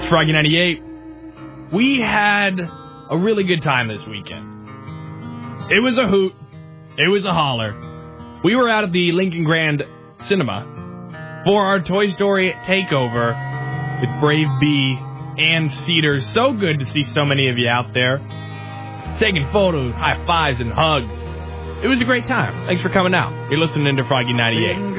Froggy 98. We had a really good time this weekend. It was a hoot. It was a holler. We were out at the Lincoln Grand Cinema for our Toy Story takeover with Brave Bee and Cedar. So good to see so many of you out there taking photos, high fives, and hugs. It was a great time. Thanks for coming out. You're listening to Froggy 98.